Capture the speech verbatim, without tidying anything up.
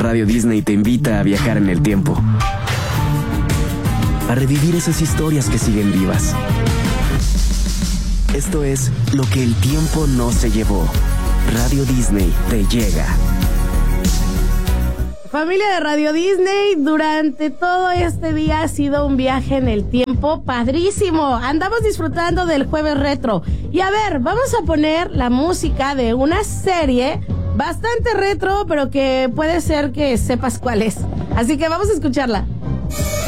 Radio Disney te invita a viajar en el tiempo, a revivir esas historias que siguen vivas. Esto es Lo que el tiempo no se llevó. Radio Disney te llega. Familia de Radio Disney, durante todo este día ha sido un viaje en el tiempo padrísimo. Andamos disfrutando del jueves retro. Y a ver, vamos a poner la música de una serie bastante retro, pero que puede ser que sepas cuál es. Así que vamos a escucharla.